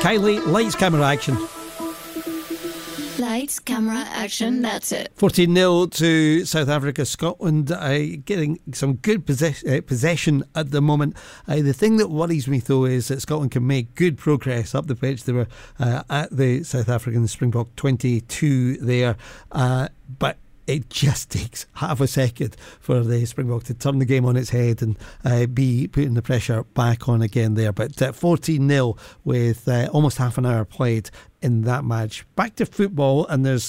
Kylie, lights, camera, action. Lights, camera, action, that's it. 14-0 to South Africa. Scotland getting some good possession at the moment. The thing that worries me, though, is that Scotland can make good progress up the pitch. They were at the South African Springbok 22 there, but it just takes half a second for the Springbok to turn the game on its head and be putting the pressure back on again there. But 14-0 with almost half an hour played in that match. Back to football, and there's